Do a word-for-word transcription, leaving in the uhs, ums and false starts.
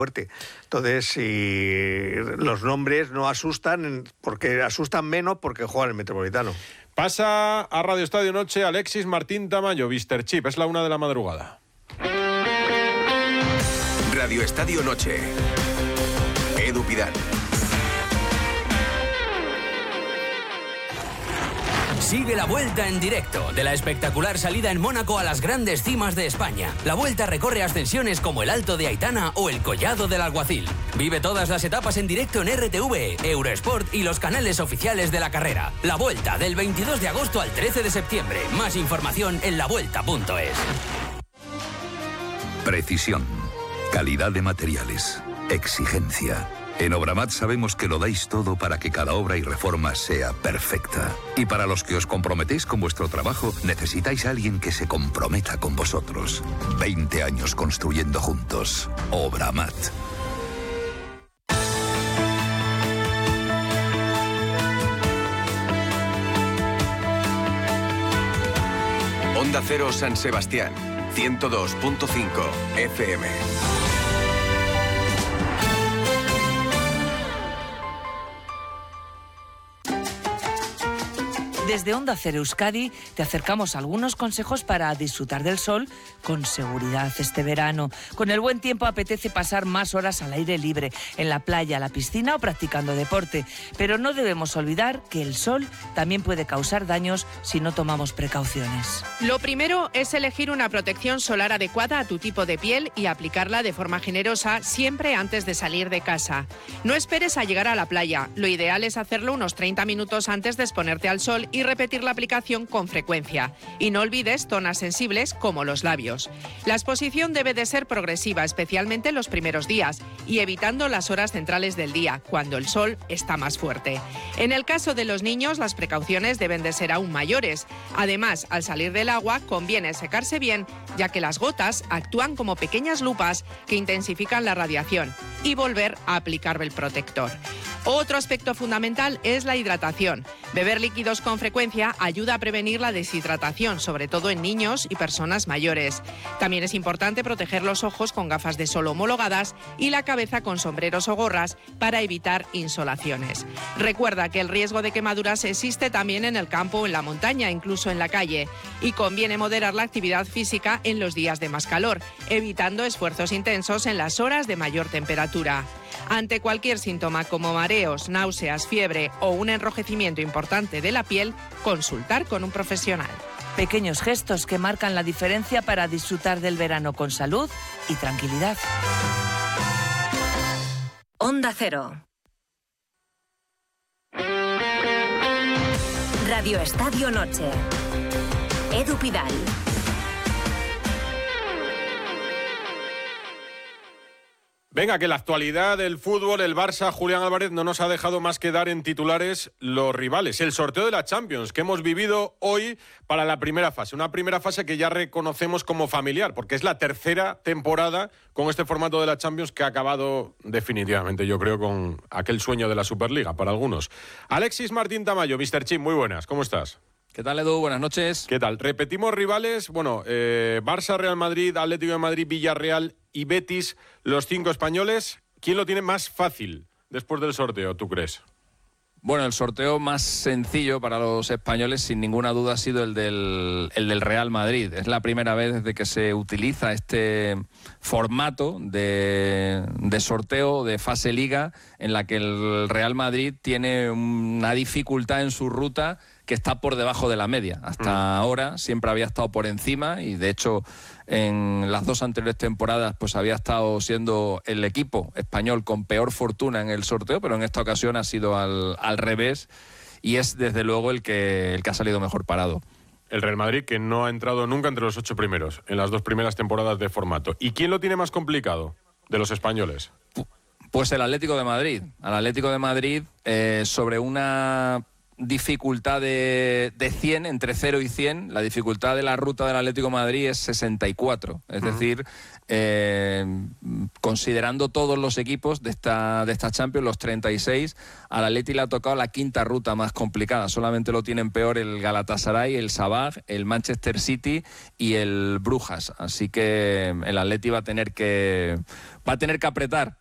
fuerte. Entonces, si los nombres no asustan, porque asustan menos porque juegan el Metropolitano. Pasa a Radio Estadio Noche Alexis Martín Tamayo, mister Chip. Es la una de la madrugada. Radio Estadio Noche. Edu Pidal. Sigue la Vuelta en directo, de la espectacular salida en Mónaco a las grandes cimas de España. La Vuelta recorre ascensiones como el Alto de Aitana o el Collado del Alguacil. Vive todas las etapas en directo en R T V, Eurosport y los canales oficiales de la carrera. La Vuelta, del veintidós de agosto al trece de septiembre. Más información en la vuelta punto es. Precisión, calidad de materiales, exigencia. En Obramat sabemos que lo dais todo para que cada obra y reforma sea perfecta. Y para los que os comprometéis con vuestro trabajo, necesitáis a alguien que se comprometa con vosotros. veinte años construyendo juntos. Obramat. Onda Cero San Sebastián, ciento dos punto cinco F M. Desde Onda Cero Euskadi te acercamos algunos consejos para disfrutar del sol con seguridad este verano. Con el buen tiempo apetece pasar más horas al aire libre, en la playa, la piscina o practicando deporte. Pero no debemos olvidar que el sol también puede causar daños si no tomamos precauciones. Lo primero es elegir una protección solar adecuada a tu tipo de piel y aplicarla de forma generosa siempre antes de salir de casa. No esperes a llegar a la playa. Lo ideal es hacerlo unos treinta minutos antes de exponerte al sol y repetir la aplicación con frecuencia. Y no olvides zonas sensibles como los labios. La exposición debe de ser progresiva, especialmente en los primeros días, y evitando las horas centrales del día, cuando el sol está más fuerte. En el caso de los niños, las precauciones deben de ser aún mayores. Además, al salir del agua, conviene secarse bien, ya que las gotas actúan como pequeñas lupas que intensifican la radiación, y volver a aplicar el protector. Otro aspecto fundamental es la hidratación. Beber líquidos con frecuencia ayuda a prevenir la deshidratación, sobre todo en niños y personas mayores. También es importante proteger los ojos con gafas de sol homologadas y la cabeza con sombreros o gorras para evitar insolaciones. Recuerda que el riesgo de quemaduras existe también en el campo o en la montaña, incluso en la calle, y conviene moderar la actividad física en los días de más calor, evitando esfuerzos intensos en las horas de mayor temperatura. Ante cualquier síntoma como mareos, náuseas, fiebre o un enrojecimiento importante de la piel, consultar con un profesional. Pequeños gestos que marcan la diferencia para disfrutar del verano con salud y tranquilidad. Onda Cero. Radio Estadio Noche. Edu Pidal. Venga, que la actualidad del fútbol, el Barça, Julián Álvarez, no nos ha dejado más que dar en titulares los rivales. El sorteo de la Champions que hemos vivido hoy para la primera fase. Una primera fase que ya reconocemos como familiar, porque es la tercera temporada con este formato de la Champions que ha acabado definitivamente, yo creo, con aquel sueño de la Superliga para algunos. Alexis Martín Tamayo, mister Chip, muy buenas, ¿cómo estás? ¿Qué tal, Edu? Buenas noches. ¿Qué tal? Repetimos rivales, bueno, eh, Barça, Real Madrid, Atlético de Madrid, Villarreal y Betis, los cinco españoles. ¿Quién lo tiene más fácil después del sorteo, tú crees? Bueno, el sorteo más sencillo para los españoles, sin ninguna duda, ha sido el del, el del Real Madrid. Es la primera vez desde que se utiliza este formato de, de sorteo de fase liga en la que el Real Madrid tiene una dificultad en su ruta que está por debajo de la media. Hasta mm. ahora siempre había estado por encima y, de hecho, en las dos anteriores temporadas pues había estado siendo el equipo español con peor fortuna en el sorteo, pero en esta ocasión ha sido al, al revés y es, desde luego, el que, el que ha salido mejor parado. El Real Madrid, que no ha entrado nunca entre los ocho primeros en las dos primeras temporadas de formato. ¿Y quién lo tiene más complicado de los españoles? Pues el Atlético de Madrid. Al Atlético de Madrid, eh, sobre una... dificultad de, de cien, entre cero y cien, la dificultad de la ruta del Atlético de Madrid es sesenta y cuatro. Es uh-huh. decir, eh, considerando todos los equipos de esta, de esta Champions, los treinta y seis, al Atleti le ha tocado la quinta ruta más complicada. Solamente lo tienen peor el Galatasaray, el Sabah, el Manchester City y el Brujas. Así que el Atleti va a tener que, va a tener que apretar